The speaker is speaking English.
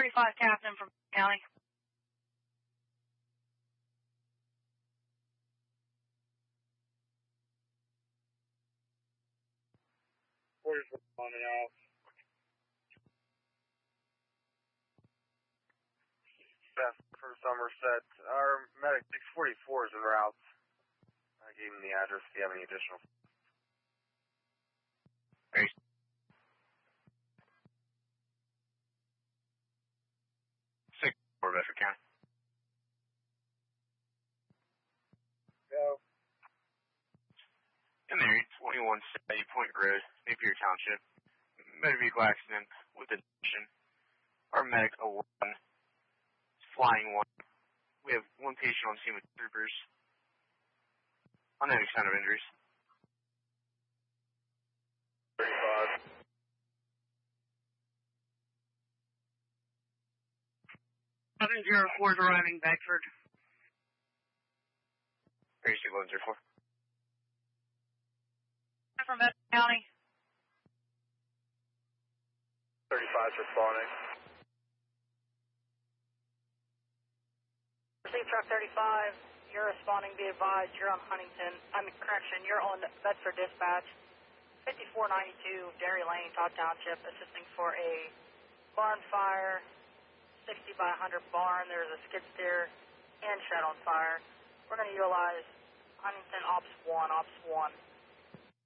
35 Captain from County. Quarters on the house. Best for Somerset. Our medic 644 is en route. I gave him the address if you have any additional. Hey. 6-4 Bedford County. Go. In there, 2170 Point Road, Napier Township. Motor vehicle accident with ignition. Our medic 01, flying 1. We have one patient on scene with troopers. Unknown extent of injuries. 35. Southern 04 is arriving Bedford. 361104. From Bedford County. 35 responding. Receive truck 35, you're responding, be advised, you're on Huntington, you're on Bedford Dispatch, 5492 Dairy Lane, Todd Township, assisting for a barn fire, 60 by 100 barn, there's a skid steer and shed on fire. We're going to utilize Huntington Ops 1, Ops 1.